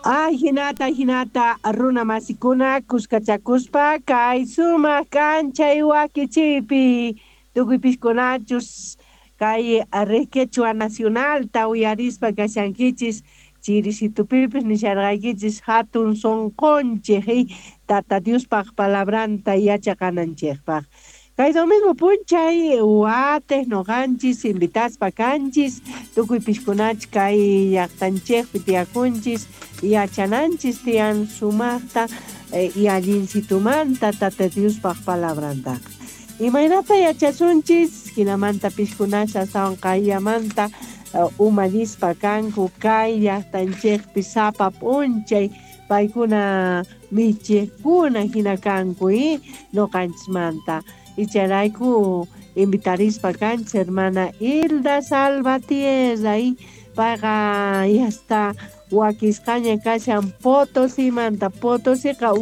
Ay, hinata, runa masikuna, kuskachakuspa, kay sumak kanchay wakichipi, tukuipishkunachus, kay Quechua Nacional, tawiarispa kashankichis, chirisitupipis nishargaykichis, hatun son conche, tata Diospaq palabranta yachakananchikpaq. Kay domingo punchay, uates, noganchis, invitaspa kanchis, tukuypishkunach kay llaqtanchikpi tiyakunchis, yachananchis tiyan sumaqta yallinsitumanta tata Diospaq palabranta. Imaynata yachasunchis, hinamanta pishkunasha astawan qayllamanta umallispa kanku kay llaqtanchikpi sapa p'unchay paykuna michiqkuna hina kanku noqanchismanta. Icharayku invitarispa kanchis hermana Hilda Salvatierra payqa yasta wakisqaña kashan Potosimanta Potosiqa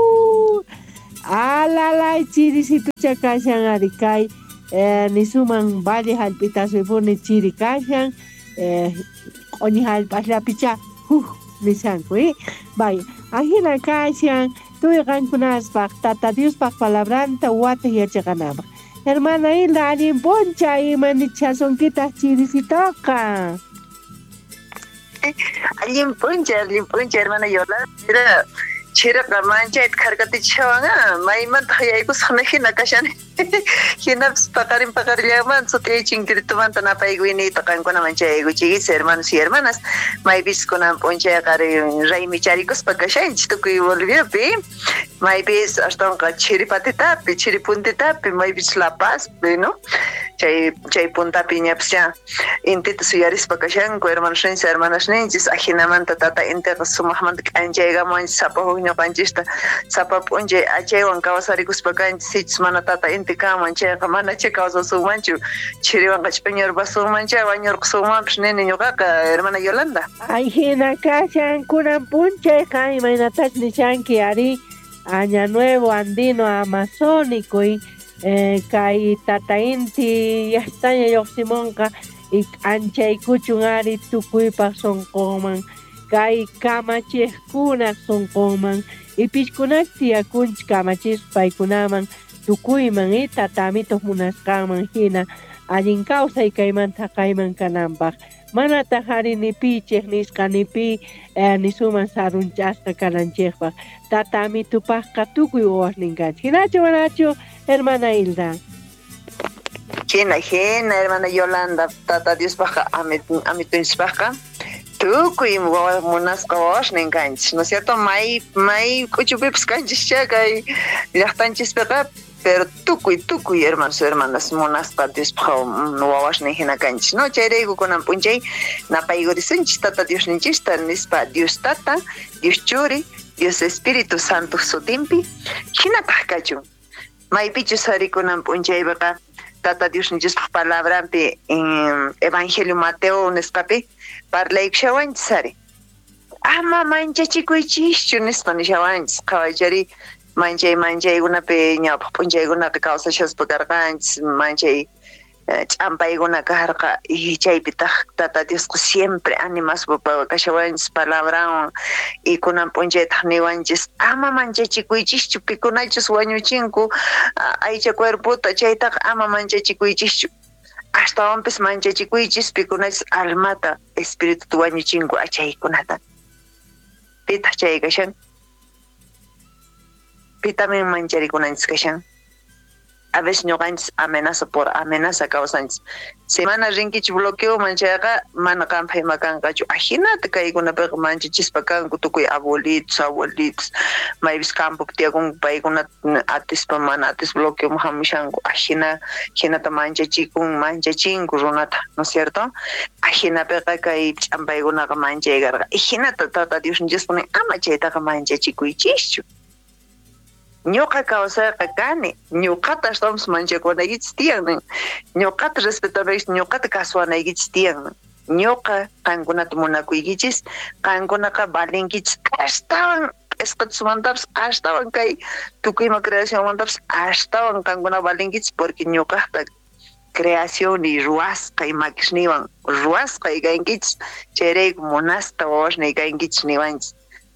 alalay chirisitucha kashan ari kay nisuman Valle Halpitasuypuni chiri kashan q'uñi hallp'aslapicha nisanku vaya ajina kashan tuyqankunaspaq tata Diospaq palabranta wataq yachakanapaq. Hermana Hilda allin puncha imanichasonkitaq chirisitaqa. Allin puncha, hermana Yolanda. Mira, chiraqa manchayta karkatichawanga, maymanta hayaykusaqna hina kashan. Hinapas paqarillaman sutichinkiritumanta napayguinita qankuna manchaykuchigis hermanos y hermanas. Maypis kunan punchayqa raymi charikuspa kashanchis tukuy Boliviapi. Maypis ashtonqa chiripatitapi, chiripuntitapi, maypis La Pazpi, ¿no? Chay puntapi ñapscha intita suyarispa kashanku hermanos ninchis, hermanas ninchis, ajinamanta tata intiqa sumaqmanta k'anchaygamanchis sapa huk ñuqanchista sapa p'unchay achaywan kawsarikuspa kanchis sichus mana tata inti kaman chayqa mana chay kawsasumanchu chiriwanqa ch'uñurpasunmancha wañurqsumanpish nini ñuqaqa hermana Yolanda. Ay hina kashan kunan punchayqa imaynatash nishanki ari Año Nuevo Andino Amazónico kay tata inti yastaña lluqsimunqa anchaykuchun ari tukuypaq sunqunman kay kamachiqkunaq sunqunman pishkunaq tiyakunchis kamachispa paykunaman tukuyman tata amituq munasqanman hina allin kawsay kaymanta kayman kananpaq manataq ari nipichik nisqa nipi nisuman sarunchasqa kananchikpaq tata amitupaqqa tukuy wawaq ninkanchik hinachu manachu hermana Hilda. Hina hermana Yolanda tata Diospaqqa amitunchikpaqqa tukuy munasqa wawaq ninkanchik, ¿no es cierto? May k'uchupipas kanchikcha kay llaqtanchispiqa pero tukuy hermanos hermanas munasqa Diospaq wawaq nin hina kanchik, no chayrayku kunan p'unchay napaygurisunchis tata Dios ninchista nispa Dios Tata, Dios Churi, Dios Espíritu Santo sutinpi hinataq kachun. Maypichus ari kunan p'unchaypiqa tata Dios ninchispaq palabrampi Evangelio Mateo nisqapi parlaykushawanchis ari ama manchachikuychischu nispa nishawanchis qhawaychari manchaykunapi ñawpaq p'unchaykunapi kawsashaspa karqanchis manchay ch'ampaykuna karqa y chaypitaq tata Diosqa siempre animaspa kashawanchis palabran y kunan p'unchaytaq niwanchis ama manchachikuychischu pikunachus wañuchinku aycha cuerputa chaytaqa ama manchachikuychischu ashtawanpis manchachikuychis pikunachus almata espirituta wañuchinku achaykunata pitaq chay kashan pitamin mancharikunanchis kashan a veces ñuqanchis amenaza por amenaza causanchis semana rinkichik bloqueo manchayqa mana qanpaq ima kanqachu ajinata kaykunapiqa manchachispa kanku tukuy abuelitos maypis campopi tiyakunku paykuna atispa mana atis bloqueo hamushanku hinata manchachinku runata, ¿no es cierto? Ajinapiqa kay ch'ampaykunaqa manchaykarqa hinata tata Dios ninchispuni ama chaytaqa manchachikuychischu. Ñuqa kawsayqa kani, ñuqata ashtawanpas manchakunaykichis tiyan, ñuqata respetanaykichis, ñuqata kasuwanaykichis tiyan, ñuqa qankunata munakuykichis, qankunaqa valinkichis ashtawan qisqatusmantapas, ashtawan kay tukuyma creacionmantapas ashtawan qankuna valinkichis porque ñuqaqta creación y ruwasqa imakishniwan ruwasqa kankichis chayrayku munasta wawashna kankichis niwanchis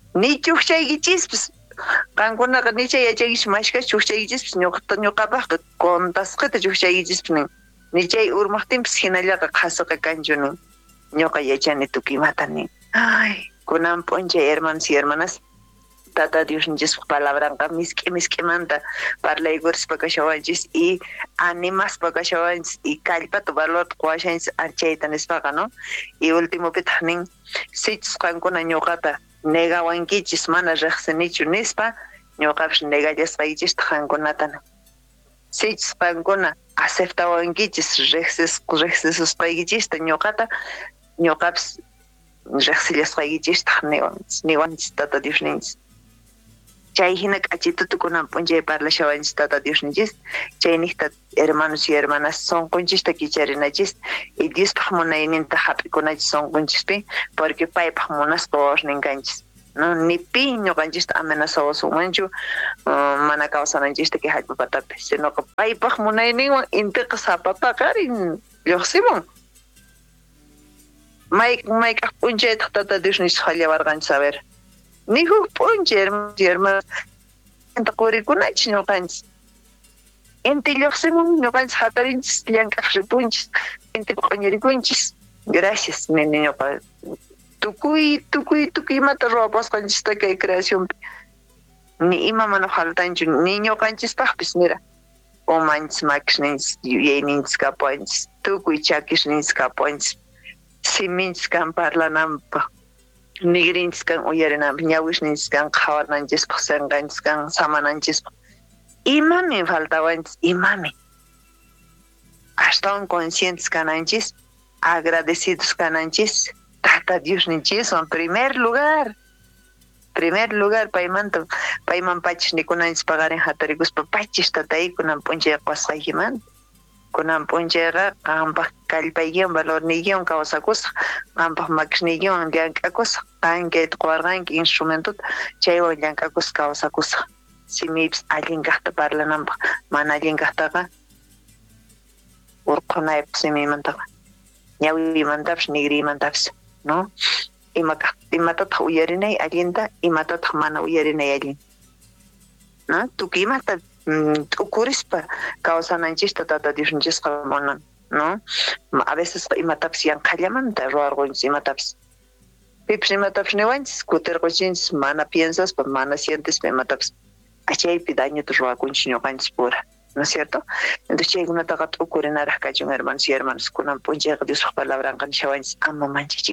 ni chuqchaykichispis qankunaqa nicha yachaykish mashka chuqchaykichispis ñuqapaq kontasqita chuqchaykichispis nin nichay urmaqtinpis hinallaqa qhasuqa kanchu nin ñuqa yachani tukuymata nin ay kunan p'unchay hermanos y hermanas Tata Diosninchis palabranqa misk'imanta parlaykurispa kashawanchis y animaspa kashawanchis y kallpata valorta quwashanchis chayta nispaqa no y ultimopitaq nin sichus qankuna ñuqata negawankichis mana riqsinichu nispa ñuqapish negallasqaykichista qankunata sichus qankuna aceptawankichis riqsisusqaykichista ñuqapish riqsillasqaykichista niwanchis Tata Diosninchis chay hina k'achitutukunan p'unchay parlashawanchis Tata Diosninchis chayniyta hermanos y hermanas sunqunchista kicharinachis y Diospaq munayninta hap'ikunachis sunqunchispi porque paypaq munasqa ninkanchis no ni pi ñuqanchista amenazawasunmanchu mana kawsananchista kay hallp'apatapi sinoqa paypaq munayninwan intiqa sapapaqarin lluqsimun mayk'aq p'unchaytaq Tata Diosninchis hallawarqanchis a ver ni huk p'unchay hermanos inta qurikunachis ñuqanchis inti lluqsimun ñuqanchis hatarinchis llank'aq ripunchis inti q'uñirikunchis gracias nini ñuqa tukuymata ruwapasqanchista kay creacionpi ni ima mana faltanchu ni ñuqanchispaqpis mira umanchis makishninchis yuyayninchis kapuanchis tukuy chakishninchis kapuanchis siminchis kan parlananpaq nigrinchis kan uyarinanpaq ñawishninchis kan qhawananchispaq sinqanchis kan samananchispaq imami faltawanchis imami ashtawan conscientes kananchis agradecidos kananchis Tata Diosninchis primer lugar payman pachis nikunanchis pagarin hatarikuspa pachis tataykunan p'unchay qasqaykimanta kunan p'unchayqa qanpaq kallpaykiwan valorniykiwan kawsakusaq qanpaq makishniykiwan llank'akusaq qankayta quwarqanki instrumentuta chaywan llank'akusaq kawsakusaq simipis allin kaqta parlananpaq mana allin kaqtaqa urqunaypaq simimantaqa ñawiymantapish nigriymantapish no imatataq uyarinay allinta imatataq mana uyarinay allin no tukuymata t'ukurispa kawsananchista Tata Diosninchis munan no a veces imatapish yanqallamanta ruwarqunchis imatapish pipish imatapish niwanchis kutirquchinchis mana piensaspa mana sientespa imatapish achaypi dañuta ruwakunchis ñuqanchis pura ¿no es cierto? Entonces chaykunataqa t'ukurinaraq kachun hermanos y hermanas kunan p'unchayqa Diospa palabranqa nishawanchis ama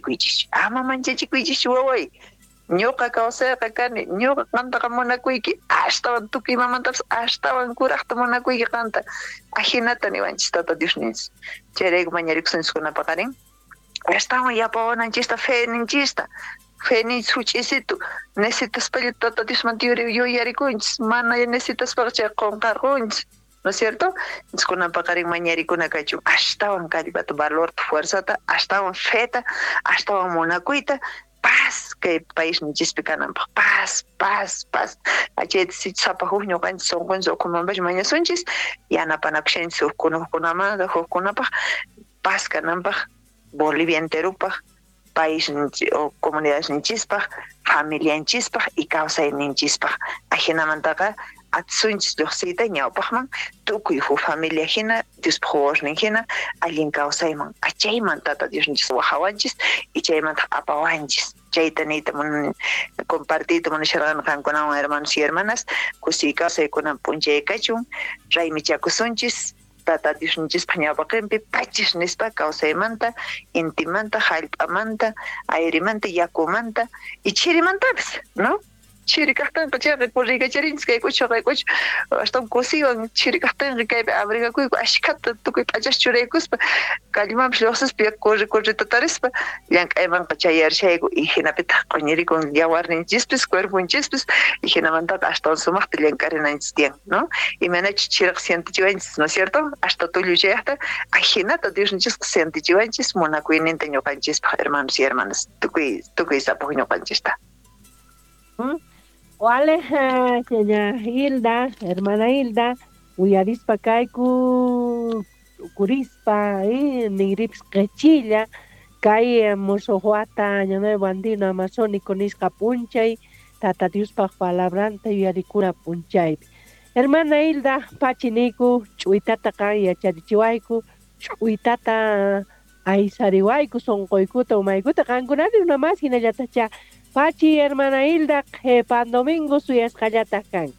manchachikuychis waway ñuqa kawsayqa kani ñuqa qantaqa munakuyki ashtawan tukuymamantapas ashtawan kuraqta munakuyki qanta ajinata niwanchis Tata Diosninchis chayrayku mañarikushanchis kunapaqarin ashtawan yapawananchista feninchista huch'isitu necesitaspalla Tata Diosmanta yuyarikunchis mana necesitaspaqa chay qunqarqunchis ¿no es cierto? Entonces kunapaqarin mañarikuna kachun ashtawan kallpata valorta fuerzata ashtawan feta ashtawan munakuyta paz kay paisninchis kananpaq paz achayta sapa huk ñuqanchis sunqunchis ukhumanpash mañasunchis yanapanakushanchis hukkunapaq paz kananpaq Bolivia enterupaq país o comunidadninchispaq familianchispaq y kawsayninchispaq ajinamantaqa atsunchis lluqsiyta ñawpaqman tukuy huk familia hina Diospaq huwasnin hina allin kawsayman achayman Tata Diosninchis wahawanchis y chaymanta apawanchis chayta niyta compartiyta munasharqani qankunawan hermanos y hermanas kusiy kawsaykunan p'unchay kachun raymichakusunchis Tata Diosninchispaq ñawpaqinpi pachis nispa kawsaymanta intimanta hallp'amanta ayrimanta yakumanta y chirimantapis ¿no? chiri kaqtanqa chayqa kurrikacharinchis kaykuchu ashtawan kusiwan chiri kaqtanqa kaypi abrigakuyku ashkhata tukuy p'achas churaykuspa kallmanpish lluqsispa kurrita tarispa llank'aymanqa chayarishayku y hinapitaq q'uñirikun yawarninchispis cuerpunchispis y hinamantaqa ashtawan sumaqta llank'arinanchis tiyan ¿no? Imanachu chiriqa sientichiwanchis ¿no es cierto? Hasta tulluchayaqta hinata Diosninchis sientichiwanchis munakuyninta ñuqanchispaq hermanos y hermanas tukuy sapaq ñuqanchista. Wale, doña Hilda, hermana Hilda, uyarispa kayku kurispa nigrips qechilla kay musuqwata año nuevo andino amazónico nisqa p'unchay Tata Diospa palabranta yuyarikuna punchaypi. Hermana Hilda, pachiniku, chuitata kan yacharichiwayku, chuitata aysariwayku, sonqoykuta umaykuta kankunari una más hinallatacha. Pachi, hermana Hilda, pan domingo suyasqallata kan.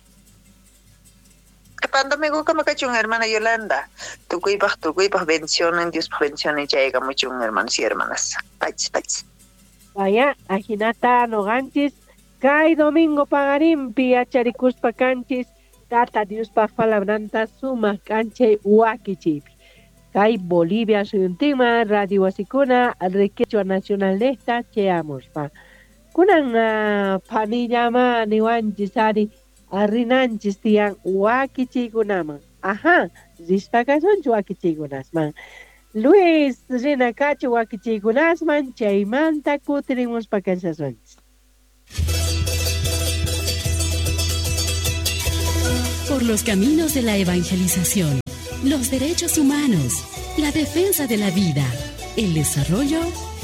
Pan domingo kamakachun hermana Yolanda. Tukuypaq bendicionen, Dios bendicionen chayga mucho hermanos y hermanas. Pach. Vaya, ajinata noganchis, kay domingo pagarimpi acharikuspa kanchis, tata Diospa palabranta suma kanchay uakichipi. Kay Bolivia suyuntima, radio wasikuna, Riquechua Nacional nesta, cheamospa. Kunan panillama niwanchis ari, arrinanchis tiyan uakichikunaman. Ajá, rispakasunchu uakichikunasman. Luis Rinakachu wakichikunasman chaymanta kutirimuspa kansasunchis. Por los caminos de la evangelización, los derechos humanos, la defensa de la vida, el desarrollo